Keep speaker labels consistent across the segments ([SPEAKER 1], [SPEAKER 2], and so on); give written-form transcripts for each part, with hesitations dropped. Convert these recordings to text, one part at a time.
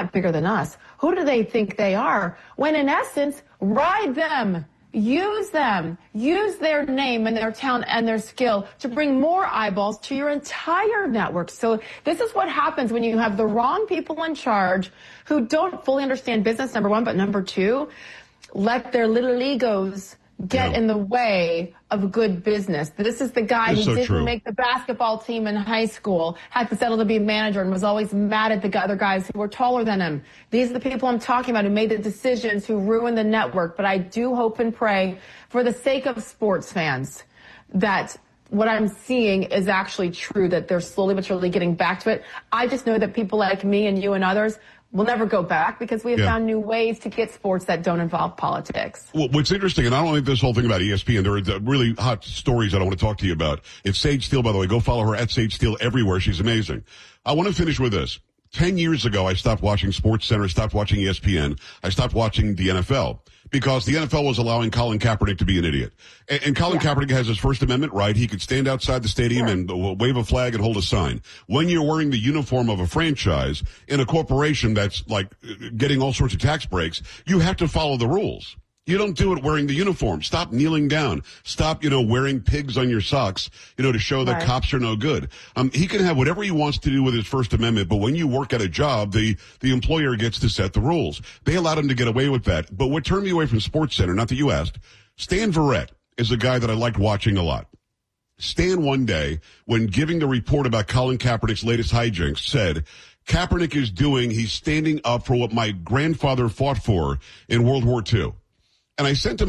[SPEAKER 1] not bigger than us. Who do they think they are? When in essence, ride them. Use them. Use their name and their talent and their skill to bring more eyeballs to your entire network. So this is what happens when you have the wrong people in charge who don't fully understand business, number one, but number two, let their little egos get in the way of good business. This is the guy who didn't make the basketball team in high school, had to settle to be a manager, and was always mad at the other guys who were taller than him. These are the people I'm talking about who made the decisions, who ruined the network. But I do hope and pray, for the sake of sports fans, that what I'm seeing is actually true, that they're slowly but surely getting back to it. I just know that people like me and you and others will never go back because we have found new ways to get sports that don't involve politics.
[SPEAKER 2] Well, what's interesting, and I don't think this whole thing about ESPN, there are really hot stories that I want to talk to you about. It's Sage Steele, by the way. Go follow her at Sage Steele everywhere. She's amazing. I want to finish with this. 10 years ago, I stopped watching SportsCenter, stopped watching ESPN. I stopped watching the NFL because the NFL was allowing Colin Kaepernick to be an idiot. And Colin Kaepernick has his First Amendment right. He could stand outside the stadium and wave a flag and hold a sign. When you're wearing the uniform of a franchise in a corporation that's like getting all sorts of tax breaks, you have to follow the rules. You don't do it wearing the uniform. Stop kneeling down. Stop, wearing pigs on your socks, to show that cops are no good. He can have whatever he wants to do with his First Amendment, but when you work at a job, the employer gets to set the rules. They allowed him to get away with that. But what turned me away from SportsCenter, not that you asked, Stan Verrett is a guy that I liked watching a lot. Stan one day, when giving the report about Colin Kaepernick's latest hijinks, said, Kaepernick he's standing up for what my grandfather fought for in World War II. And I sent him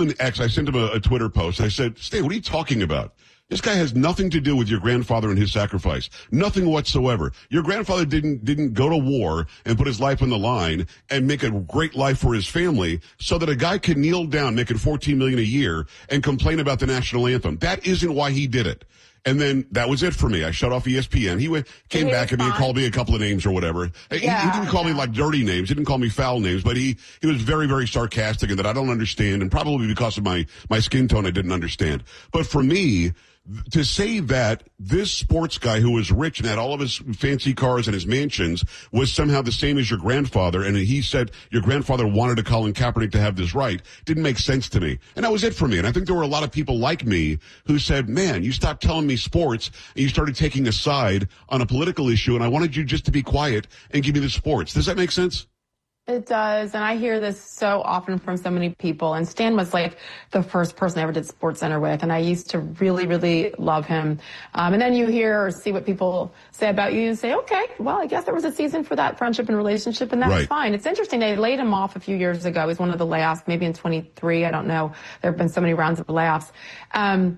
[SPEAKER 2] a Twitter post. I said, Stan, what are you talking about? This guy has nothing to do with your grandfather and his sacrifice. Nothing whatsoever. Your grandfather didn't go to war and put his life on the line and make a great life for his family so that a guy could kneel down making $14 million a year and complain about the national anthem. That isn't why he did it. And then that was it for me. I shut off ESPN. He came back at me and called me a couple of names or whatever. He didn't call me like dirty names. He didn't call me foul names, but he was very, very sarcastic and that I don't understand. And probably because of my skin tone, I didn't understand. But for me, to say that this sports guy who was rich and had all of his fancy cars and his mansions was somehow the same as your grandfather, and he said your grandfather wanted Colin Kaepernick to have this right, didn't make sense to me. And that was it for me. And I think there were a lot of people like me who said, man, you stopped telling me sports and you started taking a side on a political issue, and I wanted you just to be quiet and give me the sports. Does that make sense?
[SPEAKER 1] It does, and I hear this so often from so many people, and Stan was like the first person I ever did SportsCenter with, and I used to really, really love him. And then you hear or see what people say about you and say, okay, well, I guess there was a season for that friendship and relationship, and that's fine. It's interesting, they laid him off a few years ago. He's one of the layoffs, maybe in 23, I don't know. There have been so many rounds of layoffs. And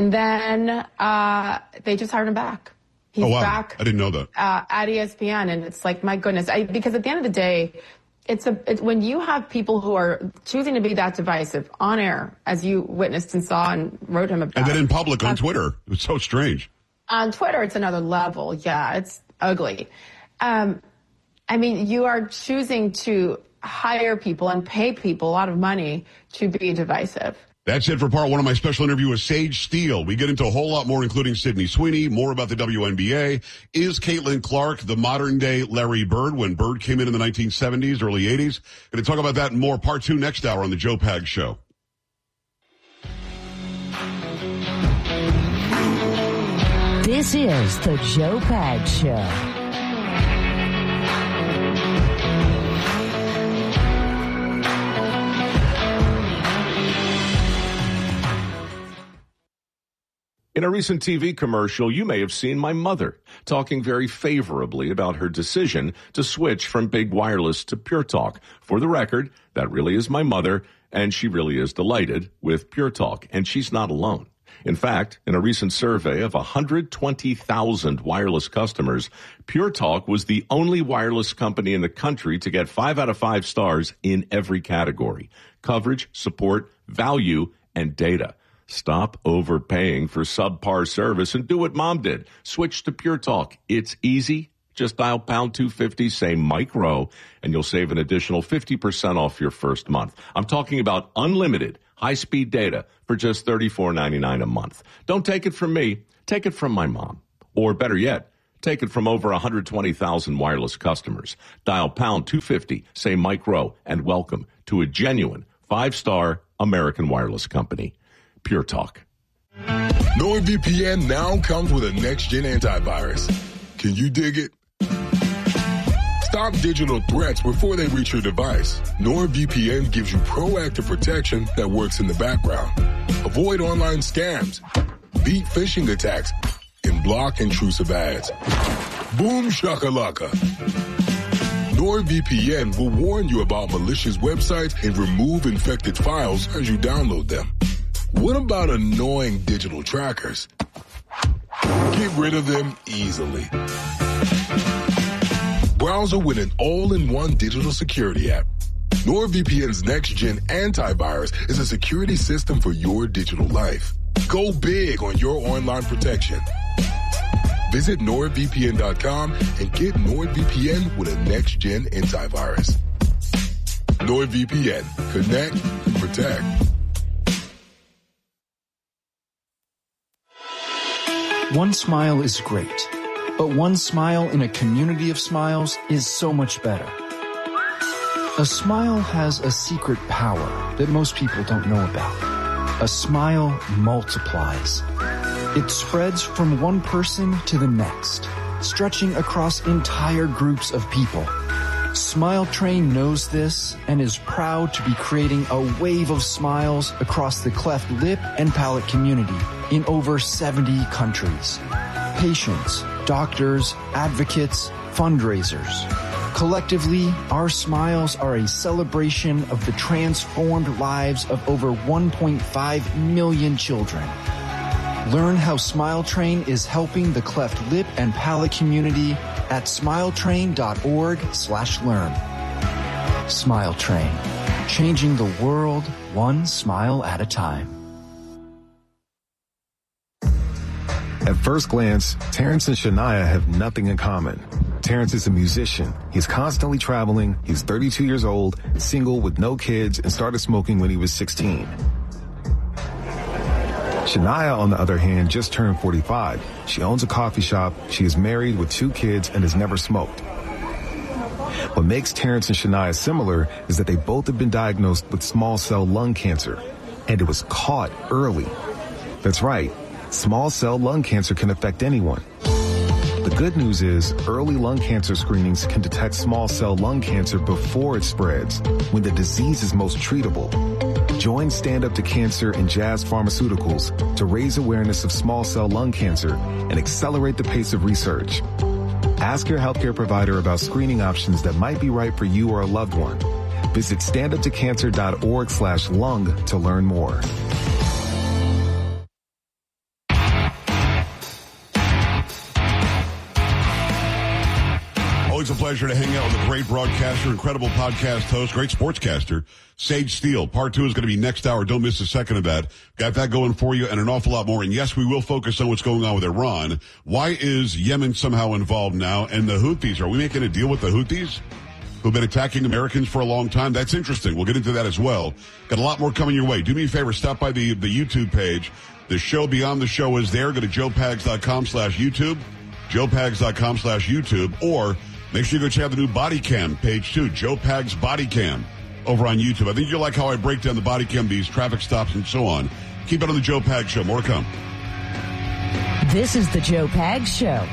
[SPEAKER 1] then they just hired him back. He's back.
[SPEAKER 2] I didn't know that.
[SPEAKER 1] At ESPN, and it's like, my goodness, because at the end of the day, it's when you have people who are choosing to be that divisive on air, as you witnessed and saw and wrote him about.
[SPEAKER 2] And then in public on Twitter. It's so strange.
[SPEAKER 1] On Twitter, it's another level. Yeah, it's ugly. I mean, you are choosing to hire people and pay people a lot of money to be divisive.
[SPEAKER 2] That's it for part one of my special interview with Sage Steele. We get into a whole lot more, including Sydney Sweeney, more about the WNBA. Is Caitlin Clark the modern-day Larry Bird when Bird came in the 1970s, early 80s? Going to talk about that and more. Part two next hour on The Joe Pags Show.
[SPEAKER 3] This is The Joe Pags Show.
[SPEAKER 4] In a recent TV commercial, you may have seen my mother talking very favorably about her decision to switch from big wireless to Pure Talk. For the record, that really is my mother, and she really is delighted with Pure Talk, and she's not alone. In fact, in a recent survey of 120,000 wireless customers, Pure Talk was the only wireless company in the country to get 5 out of 5 stars in every category: coverage, support, value, and data. Stop overpaying for subpar service and do what Mom did. Switch to Pure Talk. It's easy. Just dial pound 250, say Mike Rowe, and you'll save an additional 50% off your first month. I'm talking about unlimited high-speed data for just $34.99 a month. Don't take it from me. Take it from my mom. Or better yet, Take it from over 120,000 wireless customers. Dial pound 250, say Mike Rowe, and welcome to a genuine 5-star American wireless company. Pure Talk.
[SPEAKER 5] NordVPN now comes with a next-gen antivirus. Can you dig it? Stop digital threats before they reach your device. NordVPN gives you proactive protection that works in the background. Avoid online scams, beat phishing attacks, and block intrusive ads. Boom shakalaka. NordVPN will warn you about malicious websites and remove infected files as you download them. What about annoying digital trackers? Get rid of them easily. Browser with an all-in-one digital security app. NordVPN's next-gen antivirus is a security system for your digital life. Go big on your online protection. Visit NordVPN.com and get NordVPN with a next-gen antivirus. NordVPN. Connect and protect.
[SPEAKER 6] One smile is great, but one smile in a community of smiles is so much better. A smile has a secret power that most people don't know about. A smile multiplies. It spreads from one person to the next, stretching across entire groups of people. Smile Train knows this and is proud to be creating a wave of smiles across the cleft lip and palate community in over 70 countries. Patients, doctors, advocates, fundraisers. Collectively, our smiles are a celebration of the transformed lives of over 1.5 million children. Learn how Smile Train is helping the cleft lip and palate community at smiletrain.org/learn. Smile Train, changing the world one smile at a time.
[SPEAKER 7] At first glance, Terrence and Shania have nothing in common. Terrence is a musician. He's constantly traveling. He's 32 years old, single with no kids, and started smoking when he was 16. Shania, on the other hand, just turned 45. She owns a coffee shop. She is married with 2 kids and has never smoked. What makes Terrence and Shania similar is that they both have been diagnosed with small cell lung cancer, and it was caught early. That's right. Small cell lung cancer can affect anyone. The good news is early lung cancer screenings can detect small cell lung cancer before it spreads, when the disease is most treatable. Join Stand Up to Cancer and Jazz Pharmaceuticals to raise awareness of small cell lung cancer and accelerate the pace of research. Ask your healthcare provider about screening options that might be right for you or a loved one. Visit standuptocancer.org/lung to learn more.
[SPEAKER 2] Always a pleasure to hang out with a great broadcaster, incredible podcast host, great sportscaster, Sage Steele. Part 2 is going to be next hour. Don't miss a second of that. Got that going for you and an awful lot more. And yes, we will focus on what's going on with Iran. Why is Yemen somehow involved now? And the Houthis, are we making a deal with the Houthis who've been attacking Americans for a long time? That's interesting. We'll get into that as well. Got a lot more coming your way. Do me a favor, stop by the YouTube page. The show Beyond the Show is there. Go to joepags.com/YouTube, joepags.com/YouTube, or make sure you go check out the new body cam page too, Joe Pags Body Cam over on YouTube. I think you'll like how I break down the body cam, these traffic stops and so on. Keep it on the Joe Pags Show. More to come.
[SPEAKER 3] This is the Joe Pags Show.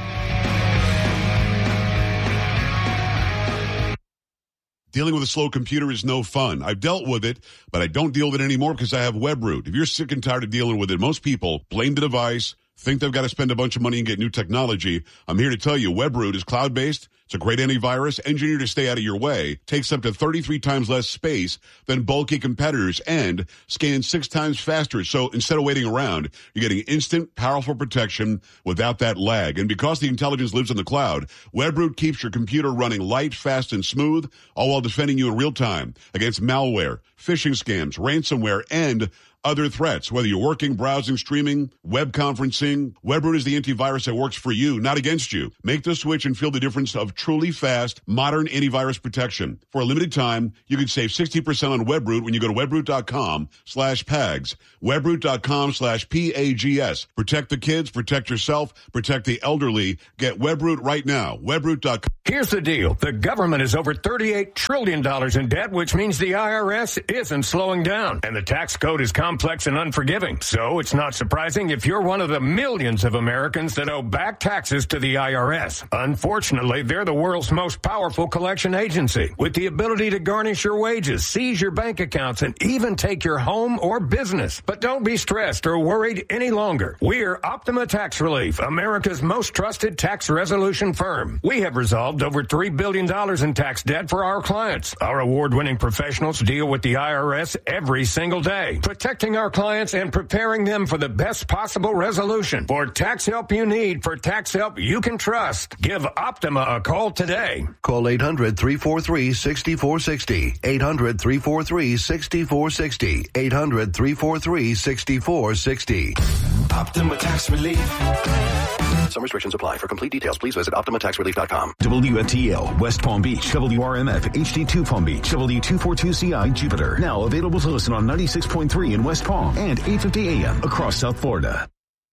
[SPEAKER 2] Dealing with a slow computer is no fun. I've dealt with it, but I don't deal with it anymore because I have WebRoot. If you're sick and tired of dealing with it, most people blame the device, think they've got to spend a bunch of money and get new technology. I'm here to tell you, WebRoot is cloud-based. It's a great antivirus, engineered to stay out of your way, takes up to 33 times less space than bulky competitors, and scans 6 times faster. So instead of waiting around, you're getting instant, powerful protection without that lag. And because the intelligence lives in the cloud, WebRoot keeps your computer running light, fast, and smooth, all while defending you in real time against malware, phishing scams, ransomware, and other threats. Whether you're working, browsing, streaming, web conferencing, Webroot is the antivirus that works for you, not against you. Make the switch and feel the difference of truly fast, modern antivirus protection. For a limited time, you can save 60% on Webroot when you go to webroot.com/PAGS. Webroot.com/PAGS. Protect the kids, protect yourself, protect the elderly. Get Webroot right now. Webroot.com.
[SPEAKER 8] Here's the deal. The government is over $38 trillion in debt, which means the IRS isn't slowing down. And the tax code is complex and unforgiving. So it's not surprising if you're one of the millions of Americans that owe back taxes to the IRS. Unfortunately, they're the world's most powerful collection agency, with the ability to garnish your wages, seize your bank accounts, and even take your home or business. But don't be stressed or worried any longer. We're Optima Tax Relief, America's most trusted tax resolution firm. We have resolved over $3 billion in tax debt for our clients. Our award-winning professionals deal with the IRS every single day, protecting our clients and preparing them for the best possible resolution. For tax help you need, for tax help you can trust, give Optima a call today.
[SPEAKER 9] Call 800-343-6460. 800-343-6460. 800-343-6460.
[SPEAKER 10] Optima Tax Relief.
[SPEAKER 9] Some restrictions apply. For complete details, please visit OptimaTaxRelief.com.
[SPEAKER 11] WFTL, West Palm Beach, WRMF, HD2 Palm Beach, W242CI, Jupiter. Now available to listen on 96.3 in West Palm and 850 AM across South Florida.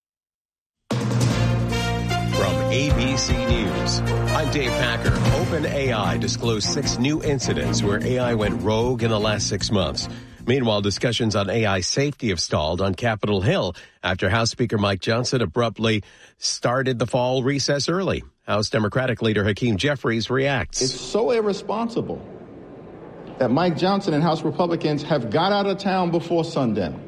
[SPEAKER 12] From ABC News, I'm Dave Packer. OpenAI disclosed 6 new incidents where AI went rogue in the last 6 months. Meanwhile, discussions on AI safety have stalled on Capitol Hill after House Speaker Mike Johnson abruptly started the fall recess early. House Democratic leader Hakeem Jeffries reacts.
[SPEAKER 13] It's so irresponsible that Mike Johnson and House Republicans have got out of town before sundown,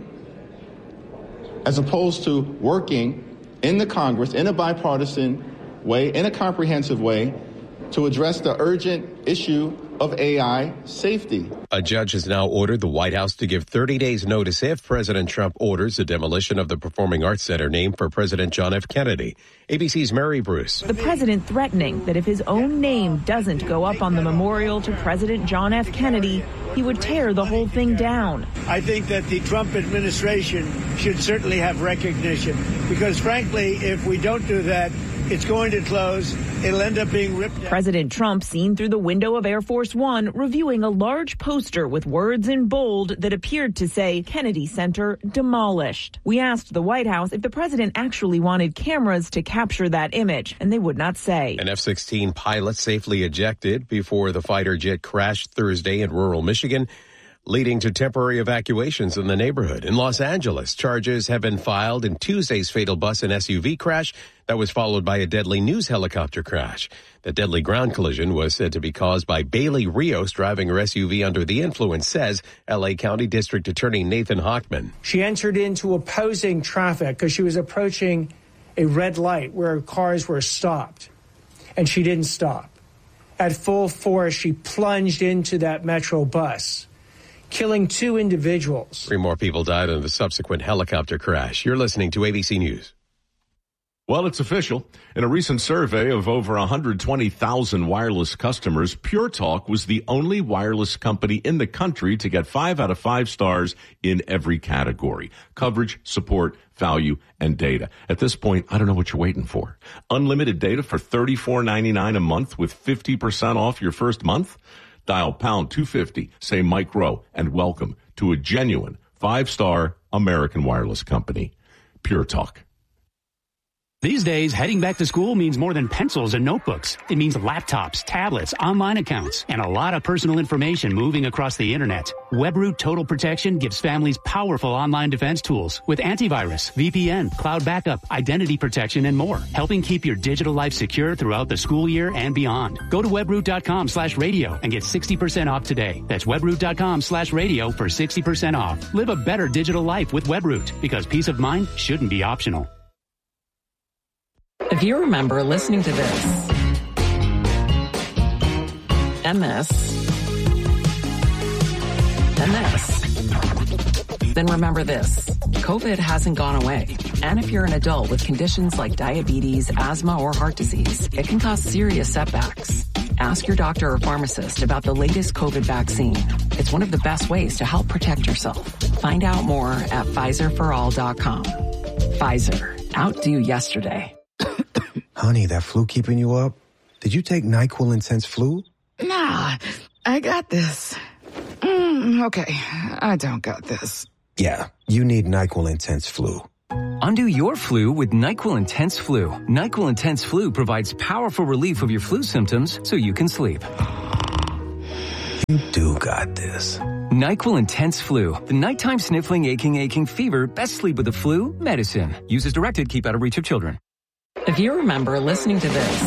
[SPEAKER 13] as opposed to working in the Congress in a bipartisan way, in a comprehensive way, to address the urgent issue of AI safety.
[SPEAKER 12] A judge has now ordered the White House to give 30 days notice if President Trump orders the demolition of the Performing Arts Center named for President John F. Kennedy. ABC's Mary Bruce.
[SPEAKER 14] The president threatening that if his own name doesn't go up on the memorial to President John F. Kennedy, he would tear the whole thing down.
[SPEAKER 15] I think that the Trump administration should certainly have recognition, because frankly, if we don't do that, it's going to close. It'll end up being ripped out.
[SPEAKER 14] President Trump seen through the window of Air Force One, reviewing a large poster with words in bold that appeared to say Kennedy Center demolished. We asked the White House if the president actually wanted cameras to capture that image, and they would not say.
[SPEAKER 12] An F-16 pilot safely ejected before the fighter jet crashed Thursday in rural Michigan, leading to temporary evacuations in the neighborhood. In Los Angeles, charges have been filed in Tuesday's fatal bus and SUV crash that was followed by a deadly news helicopter crash. The deadly ground collision was said to be caused by Bailey Rios driving her SUV under the influence, says L.A. County District Attorney Nathan Hochman.
[SPEAKER 16] She entered into opposing traffic because she was approaching a red light where cars were stopped, and she didn't stop. At full force, she plunged into that Metro bus, killing 2 individuals.
[SPEAKER 12] 3 more people died in the subsequent helicopter crash. You're listening to ABC News.
[SPEAKER 4] Well, it's official. In a recent survey of over 120,000 wireless customers, Pure Talk was the only wireless company in the country to get 5 out of 5 stars in every category: coverage, support, value, and data. At this point, I don't know what you're waiting for. Unlimited data for $34.99 a month with 50% off your first month? Dial pound 250, say Mike Rowe, and welcome to a genuine 5-star American wireless company. Pure Talk.
[SPEAKER 17] These days, heading back to school means more than pencils and notebooks. It means laptops, tablets, online accounts, and a lot of personal information moving across the internet. Webroot Total Protection gives families powerful online defense tools with antivirus, VPN, cloud backup, identity protection, and more, helping keep your digital life secure throughout the school year and beyond. Go to webroot.com/radio and get 60% off today. That's webroot.com/radio for 60% off. Live a better digital life with Webroot, because peace of mind shouldn't be optional.
[SPEAKER 18] If you remember listening to this, and this, and this, then remember this. COVID hasn't gone away. And if you're an adult with conditions like diabetes, asthma, or heart disease, it can cause serious setbacks. Ask your doctor or pharmacist about the latest COVID vaccine. It's one of the best ways to help protect yourself. Find out more at PfizerForAll.com. Pfizer. Outdo yesterday.
[SPEAKER 19] Honey, that flu keeping you up? Did you take NyQuil Intense Flu?
[SPEAKER 20] Nah, I got this. Okay, I don't got this.
[SPEAKER 19] Yeah, you need NyQuil Intense Flu.
[SPEAKER 21] Undo your flu with NyQuil Intense Flu. NyQuil Intense Flu provides powerful relief of your flu symptoms so you can sleep.
[SPEAKER 19] You do got this.
[SPEAKER 21] NyQuil Intense Flu. The nighttime sniffling, aching fever, best sleep with the flu, medicine. Use as directed, keep out of reach of children.
[SPEAKER 18] If you remember listening to this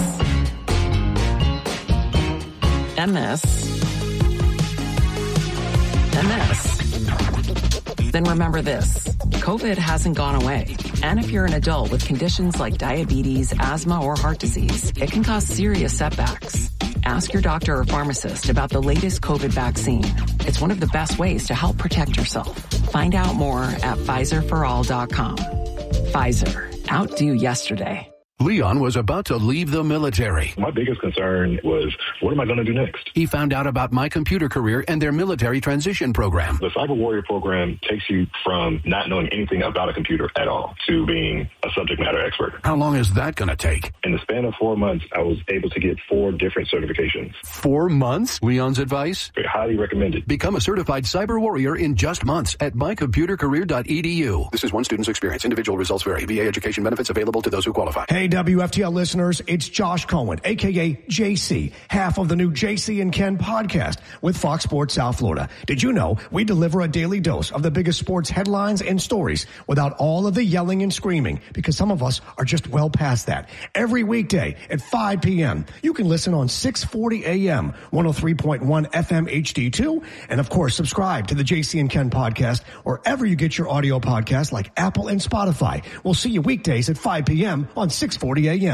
[SPEAKER 18] and this and this, then remember this. COVID hasn't gone away. And if you're an adult with conditions like diabetes, asthma, or heart disease, it can cause serious setbacks. Ask your doctor or pharmacist about the latest COVID vaccine. It's one of the best ways to help protect yourself. Find out more at PfizerForAll.com. Pfizer. Outdo yesterday.
[SPEAKER 22] Leon was about to leave the military.
[SPEAKER 23] My biggest concern was, what am I going to do next?
[SPEAKER 22] He found out about My Computer Career and their military transition program.
[SPEAKER 23] The Cyber Warrior program takes you from not knowing anything about a computer at all to being a subject matter expert.
[SPEAKER 22] How long is that going to take?
[SPEAKER 23] In the span of 4 months, I was able to get 4 different certifications.
[SPEAKER 22] 4 months? Leon's advice?
[SPEAKER 23] Highly recommended.
[SPEAKER 22] Become a certified cyber warrior in just months at mycomputercareer.edu.
[SPEAKER 9] This is one student's experience. Individual results vary. VA education benefits available to those who qualify.
[SPEAKER 24] Hey, WFTL listeners, it's Josh Cohen, a.k.a. JC, half of the new JC and Ken podcast with Fox Sports South Florida. Did you know we deliver a daily dose of the biggest sports headlines and stories without all of the yelling and screaming? Because some of us are just well past that. Every weekday at 5 p.m., you can listen on 640 a.m., 103.1 FM HD2, and of course, subscribe to the JC and Ken podcast wherever you get your audio podcasts like Apple and Spotify. We'll see you weekdays at 5 p.m. on 640 a.m.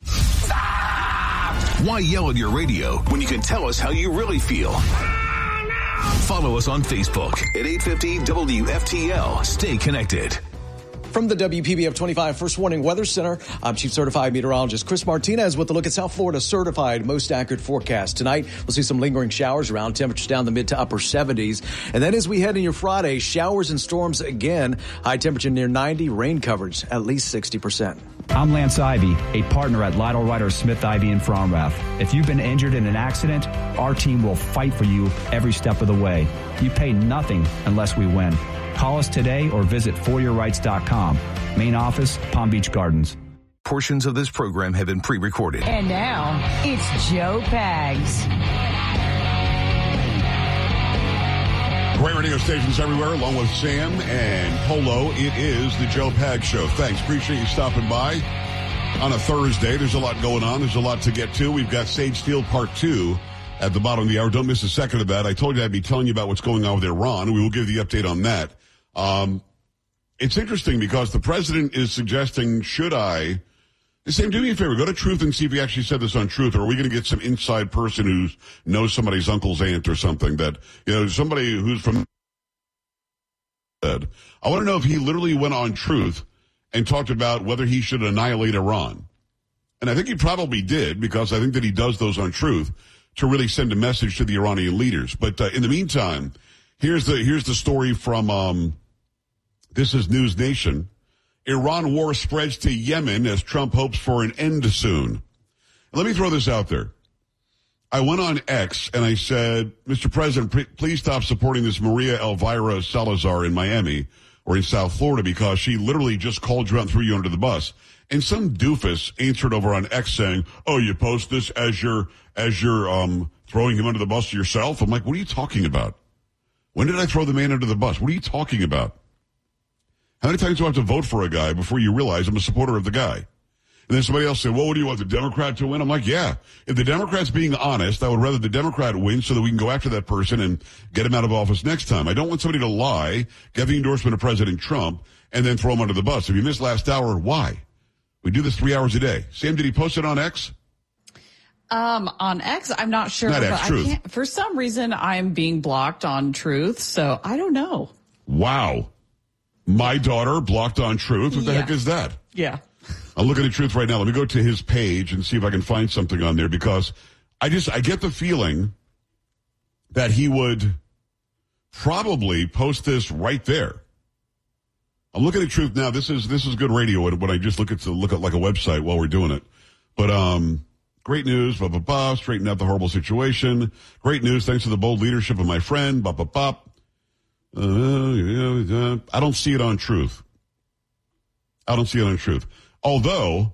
[SPEAKER 11] Why yell at your radio when you can tell us how you really feel? Follow us on Facebook at 850 WFTL. Stay connected.
[SPEAKER 25] From the WPBF 25 First Warning Weather Center, I'm Chief Certified Meteorologist Chris Martinez with a look at South Florida's certified most accurate forecast. Tonight, we'll see some lingering showers around, temperatures down the mid to upper 70s. And then as we head into your Friday, showers and storms again. High temperature near 90, rain coverage at least 60%.
[SPEAKER 26] I'm Lance Ivy, a partner at Lytle Ryder Smith Ivy in Fromrath. If you've been injured in an accident, our team will fight for you every step of the way. You pay nothing unless we win. Call us today or visit foryourrights.com. Main office, Palm Beach Gardens.
[SPEAKER 11] Portions of this program have been pre-recorded.
[SPEAKER 3] And now, it's Joe Pags.
[SPEAKER 2] Great radio stations everywhere, along with Sam and Polo. It is the Joe Pags Show. Thanks. Appreciate you stopping by on a Thursday. There's a lot going on. There's a lot to get to. We've got Sage Steele Part 2 at the bottom of the hour. Don't miss a second of that. I told you I'd be telling you about what's going on with Iran. We will give you the update on that. It's interesting because the president is suggesting, Sam, do me a favor, go to Truth and see if he actually said this on Truth, or are we going to get some inside person who knows somebody's uncle's aunt or something that, somebody who's from. I want to know if he literally went on Truth and talked about whether he should annihilate Iran. And I think he probably did, because I think that he does those on Truth to really send a message to the Iranian leaders. But in the meantime, here's the story from this is News Nation. Iran war spreads to Yemen as Trump hopes for an end soon. Let me throw this out there. I went on X and I said, Mr. President, please stop supporting this Maria Elvira Salazar in Miami or in South Florida, because she literally just called you out and threw you under the bus. And some doofus answered over on X saying, oh, you post this as you're throwing him under the bus yourself? I'm like, what are you talking about? When did I throw the man under the bus? What are you talking about? How many times do I have to vote for a guy before you realize I'm a supporter of the guy? And then somebody else said, well, what do you want, the Democrat to win? I'm like, yeah. If the Democrat's being honest, I would rather the Democrat win so that we can go after that person and get him out of office next time. I don't want somebody to lie, get the endorsement of President Trump, and then throw him under the bus. If you missed last hour, why? We do this 3 hours a day. Sam, did he post it on X?
[SPEAKER 27] On X, I'm not sure.
[SPEAKER 2] Not X,
[SPEAKER 27] but
[SPEAKER 2] Truth.
[SPEAKER 27] I can't, for some reason, I'm being blocked on Truth, so I don't know.
[SPEAKER 2] Wow. My daughter blocked on Truth? What the heck is that?
[SPEAKER 27] Yeah.
[SPEAKER 2] I'm looking at Truth right now. Let me go to his page and see if I can find something on there, because I get the feeling that he would probably post this right there. I'm looking at Truth now. This is good radio when I just look at like a website while we're doing it. But great news, straighten out the horrible situation. Great news, thanks to the bold leadership of my friend, I don't see it on Truth. Although,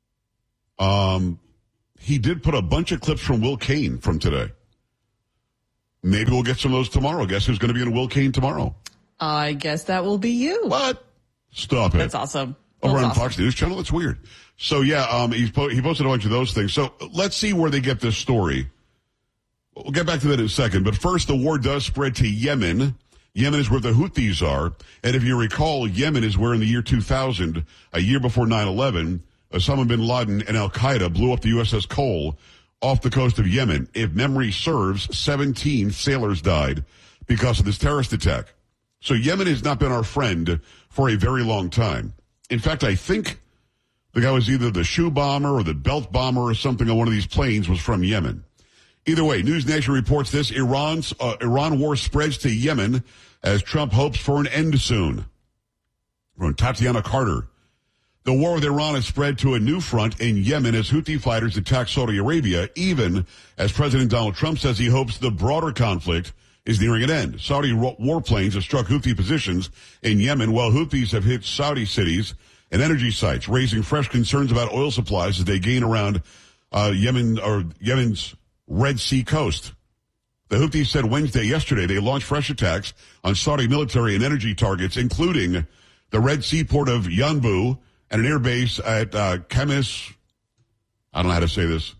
[SPEAKER 2] he did put a bunch of clips from Will Cain from today. Maybe we'll get some of those tomorrow. Guess who's going to be in Will Cain tomorrow?
[SPEAKER 27] I guess that will be you.
[SPEAKER 2] What? Stop it.
[SPEAKER 27] That's awesome.
[SPEAKER 2] Over on
[SPEAKER 27] awesome.
[SPEAKER 2] Fox News Channel? That's weird. So, yeah, he posted a bunch of those things. So, let's see where they get this story. We'll get back to that in a second. But first, the war does spread to Yemen. Yemen is where the Houthis are. And if you recall, Yemen is where in the year 2000, a year before 9/11, Osama bin Laden and al-Qaeda blew up the USS Cole off the coast of Yemen. If memory serves, 17 sailors died because of this terrorist attack. So Yemen has not been our friend for a very long time. In fact, I think the guy was either the shoe bomber or the belt bomber or something on one of these planes was from Yemen. Either way, News Nation reports this. Iran war spreads to Yemen as Trump hopes for an end soon. From Tatiana Carter. The war with Iran has spread to a new front in Yemen as Houthi fighters attack Saudi Arabia, even as President Donald Trump says he hopes the broader conflict is nearing an end. Saudi warplanes have struck Houthi positions in Yemen, while Houthis have hit Saudi cities and energy sites, raising fresh concerns about oil supplies as they gain around Yemen's Red Sea coast. The Houthis said yesterday, they launched fresh attacks on Saudi military and energy targets, including the Red Sea port of Yanbu and an air base at Chemis, I don't know how to say this,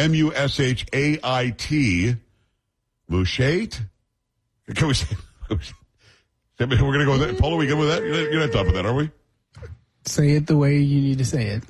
[SPEAKER 2] Mushait, Mushait? Can we say, we're going to go with that? Paul, are we good with that? You're not top of that, are we?
[SPEAKER 1] Say it the way you need to say it.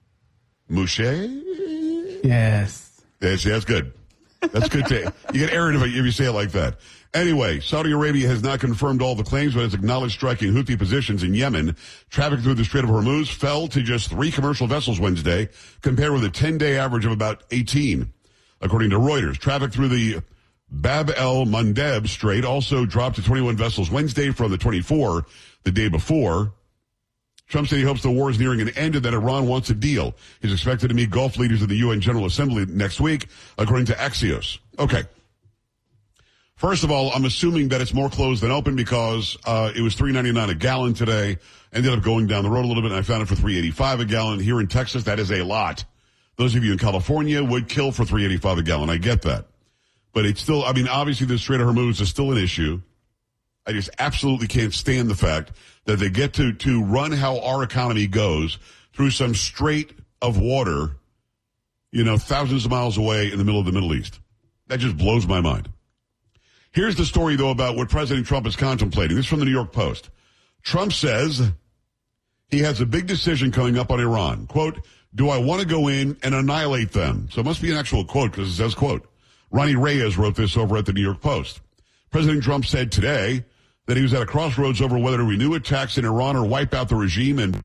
[SPEAKER 2] Mushait?
[SPEAKER 1] Yes.
[SPEAKER 2] That's good. That's good. You get errant if you say it like that. Anyway, Saudi Arabia has not confirmed all the claims, but has acknowledged striking Houthi positions in Yemen. Traffic through the Strait of Hormuz fell to just 3 commercial vessels Wednesday, compared with a 10-day average of about 18. According to Reuters, traffic through the Bab el-Mandeb Strait also dropped to 21 vessels Wednesday from the 24 the day before. Trump said he hopes the war is nearing an end and that Iran wants a deal. He's expected to meet Gulf leaders at the UN General Assembly next week, according to Axios. Okay. First of all, I'm assuming that it's more closed than open because it was $3.99 a gallon today. Ended up going down the road a little bit, and I found it for $3.85 a gallon. Here in Texas, that is a lot. Those of you in California would kill for $3.85 a gallon. I get that. But it's still, obviously the Strait of Hormuz is still an issue. I just absolutely can't stand the fact that they get to run how our economy goes through some strait of water, thousands of miles away in the middle of the Middle East. That just blows my mind. Here's the story, though, about what President Trump is contemplating. This is from the New York Post. Trump says he has a big decision coming up on Iran. Quote, do I want to go in and annihilate them? So it must be an actual quote because it says, quote. Ronnie Reyes wrote this over at the New York Post. President Trump said today that he was at a crossroads over whether to renew attacks in Iran or wipe out the regime. And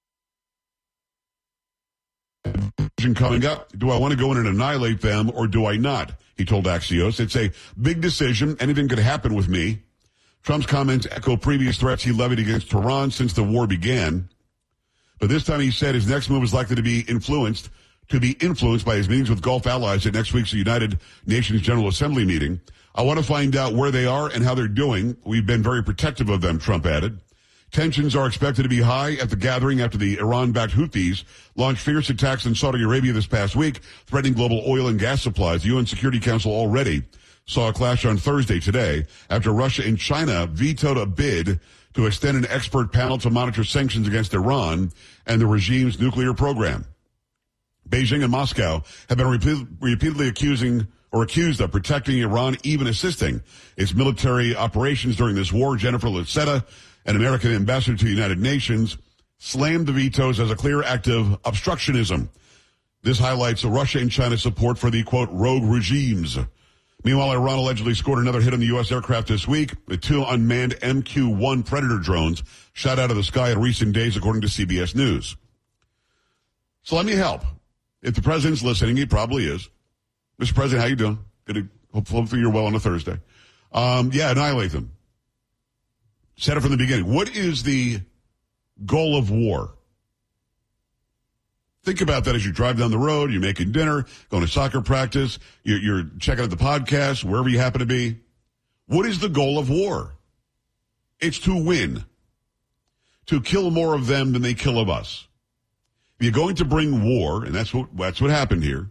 [SPEAKER 2] coming up, do I want to go in and annihilate them or do I not? He told Axios. It's a big decision. Anything could happen with me. Trump's comments echo previous threats he levied against Tehran since the war began. But this time he said his next move is likely to be influenced by his meetings with Gulf allies at next week's United Nations General Assembly meeting. I want to find out where they are and how they're doing. We've been very protective of them, Trump added. Tensions are expected to be high at the gathering after the Iran-backed Houthis launched fierce attacks in Saudi Arabia this past week, threatening global oil and gas supplies. The UN Security Council already saw a clash on Thursday today after Russia and China vetoed a bid to extend an expert panel to monitor sanctions against Iran and the regime's nuclear program. Beijing and Moscow have been repeatedly accused of protecting Iran, even assisting its military operations during this war. Jennifer Lucetta, an American ambassador to the United Nations, slammed the vetoes as a clear act of obstructionism. This highlights Russia and China's support for the, quote, rogue regimes. Meanwhile, Iran allegedly scored another hit on the U.S. aircraft this week with 2 unmanned MQ-1 Predator drones shot out of the sky in recent days, according to CBS News. So let me help. If the president's listening, he probably is. Mr. President, how you doing? Good. Hopefully you're well on a Thursday. Annihilate them. Said it from the beginning. What is the goal of war? Think about that as you drive down the road, you're making dinner, going to soccer practice, you're checking out the podcast, wherever you happen to be. What is the goal of war? It's to win. To kill more of them than they kill of us. If you're going to bring war, and that's what happened here,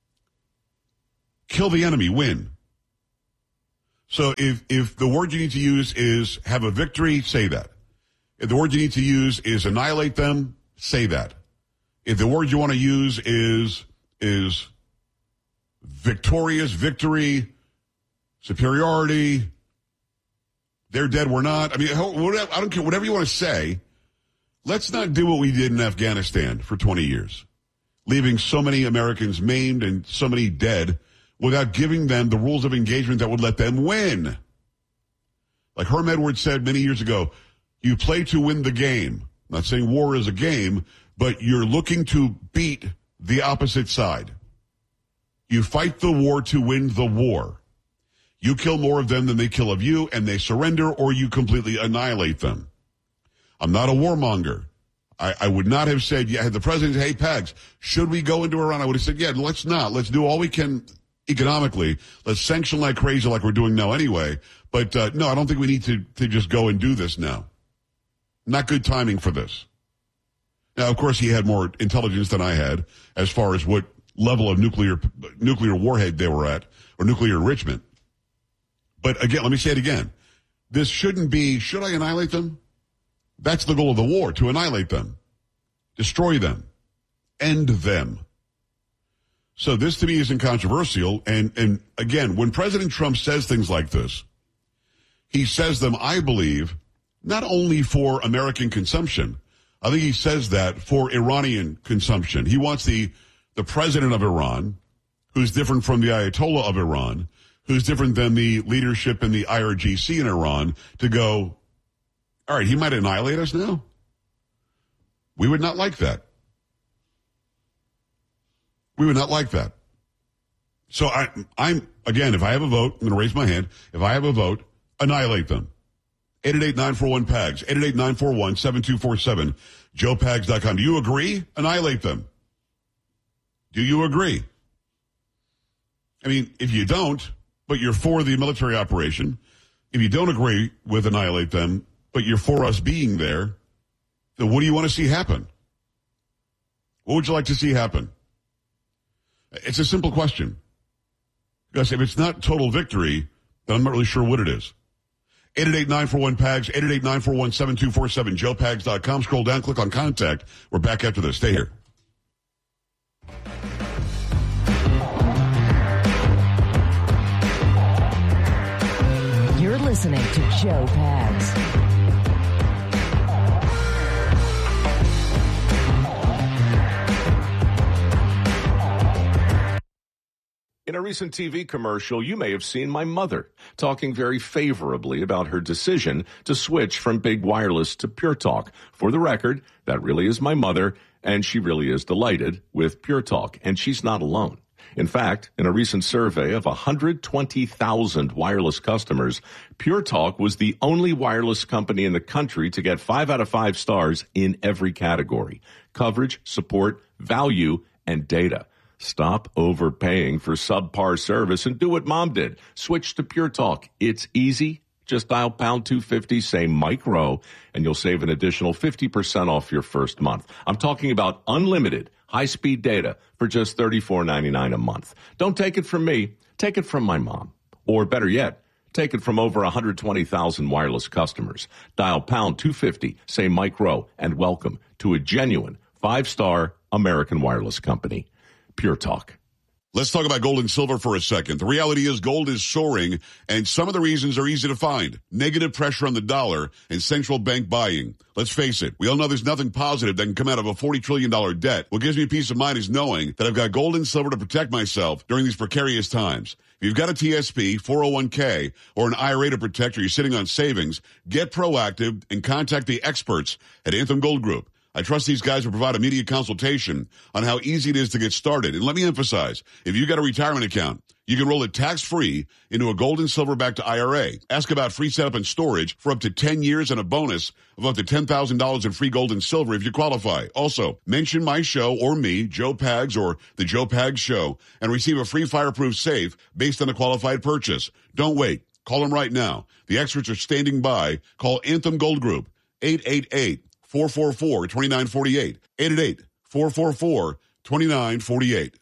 [SPEAKER 2] kill the enemy, win. So if the word you need to use is have a victory, say that. If the word you need to use is annihilate them, say that. If the word you want to use is victorious, victory, superiority, they're dead, we're not. I mean, I don't care, whatever you want to say, let's not do what we did in Afghanistan for 20 years, leaving so many Americans maimed and so many dead without giving them the rules of engagement that would let them win. Like Herm Edwards said many years ago, you play to win the game. I'm not saying war is a game, but you're looking to beat the opposite side. You fight the war to win the war. You kill more of them than they kill of you, and they surrender, or you completely annihilate them. I'm not a warmonger. I would not have said, had the president, hey, Pags, should we go into Iran? I would have said, yeah, let's not. Let's do all we can economically. Let's sanction like crazy like we're doing now anyway. But no, I don't think we need to just go and do this now. Not good timing for this. Now, of course, he had more intelligence than I had as far as what level of nuclear warhead they were at, or nuclear enrichment. But again, let me say it again. This shouldn't be, should I annihilate them? That's the goal of the war, to annihilate them, destroy them, end them. So this to me isn't controversial. And again, when President Trump says things like this, he says them, I believe, not only for American consumption. I think he says that for Iranian consumption. He wants the president of Iran, who's different from the Ayatollah of Iran, who's different than the leadership in the IRGC in Iran, to go, all right, he might annihilate us now. We would not like that. We would not like that. So I'm again, if I have a vote, I'm going to raise my hand. If I have a vote, annihilate them. 888-941-PAGS, 888-941-7247, joepags.com. Do you agree? Annihilate them. Do you agree? I mean, if you don't, but you're for the military operation, if you don't agree with annihilate them, but you're for us being there, then what do you want to see happen? What would you like to see happen? It's a simple question. Because if it's not total victory, then I'm not really sure what it is. 888-941-PAGS, 888-941-7247, joepags.com. Scroll down, click on contact. We're back after this. Stay here.
[SPEAKER 3] You're listening to Joe Pags.
[SPEAKER 4] In a recent TV commercial, you may have seen my mother talking very favorably about her decision to switch from big wireless to Pure Talk. For the record, that really is my mother, and she really is delighted with Pure Talk, and she's not alone. In fact, in a recent survey of 120,000 wireless customers, Pure Talk was the only wireless company in the country to get 5 out of 5 stars in every category: coverage, support, value, and data. Stop overpaying for subpar service and do what Mom did. Switch to Pure Talk. It's easy. Just dial pound 250, say Mike Rowe, and you'll save an additional 50% off your first month. I'm talking about unlimited high-speed data for just $34.99 a month. Don't take it from me. Take it from my mom. Or better yet, take it from over 120,000 wireless customers. Dial pound 250, say Mike Rowe, and welcome to a genuine 5-star American wireless company. Pure Talk.
[SPEAKER 2] Let's talk about gold and silver for a second. The reality is gold is soaring, and some of the reasons are easy to find. Negative pressure on the dollar and central bank buying. Let's face it, we all know there's nothing positive that can come out of a $40 trillion debt. What gives me peace of mind is knowing that I've got gold and silver to protect myself during these precarious times. If you've got a TSP, 401k, or an IRA to protect, or you're sitting on savings, get proactive and contact the experts at Anthem Gold Group. I trust these guys will provide immediate consultation on how easy it is to get started. And let me emphasize, if you got a retirement account, you can roll it tax-free into a gold and silver-backed IRA. Ask about free setup and storage for up to 10 years and a bonus of up to $10,000 in free gold and silver if you qualify. Also, mention my show or me, Joe Pags or The Joe Pags Show, and receive a free fireproof safe based on a qualified purchase. Don't wait. Call them right now. The experts are standing by. Call Anthem Gold Group, 888-444-2948. 888-444-2948.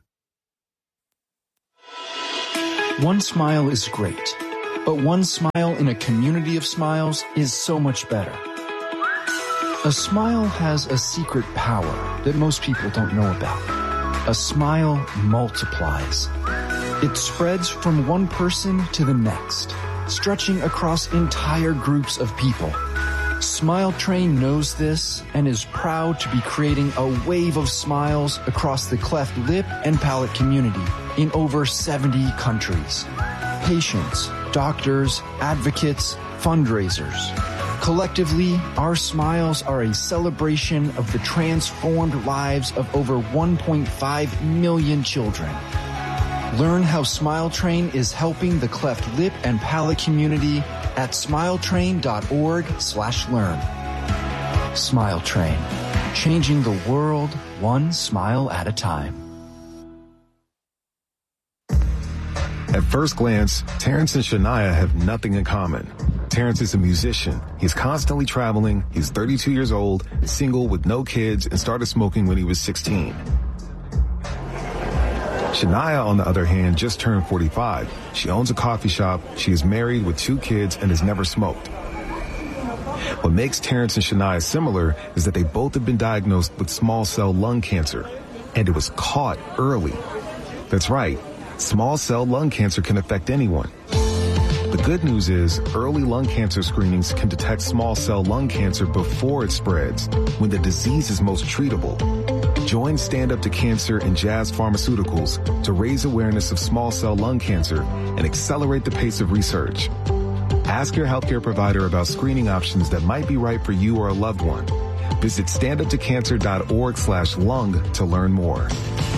[SPEAKER 5] One smile is great, but one smile in a community of smiles is so much better. A smile has a secret power that most people don't know about. A smile multiplies. It spreads from one person to the next, stretching across entire groups of people. Smile Train knows this and is proud to be creating a wave of smiles across the cleft lip and palate community in over 70 countries. Patients, doctors, advocates, fundraisers. Collectively, our smiles are a celebration of the transformed lives of over 1.5 million children. Learn how Smile Train is helping the cleft lip and palate community at smiletrain.org/learn. Smile Train, changing the world one smile at a time.
[SPEAKER 6] At first glance, Terrence and Shania have nothing in common. Terrence is a musician. He's constantly traveling. He's 32 years old, single with no kids, and started smoking when he was 16. Shania, on the other hand, just turned 45. She owns a coffee shop. She is married with 2 kids and has never smoked. What makes Terrence and Shania similar is that they both have been diagnosed with small cell lung cancer, and it was caught early. That's right. Small cell lung cancer can affect anyone. The good news is early lung cancer screenings can detect small cell lung cancer before it spreads, when the disease is most treatable. Join Stand Up to Cancer and Jazz Pharmaceuticals to raise awareness of small cell lung cancer and accelerate the pace of research. Ask your healthcare provider about screening options that might be right for you or a loved one. Visit standuptocancer.org/lung to learn more.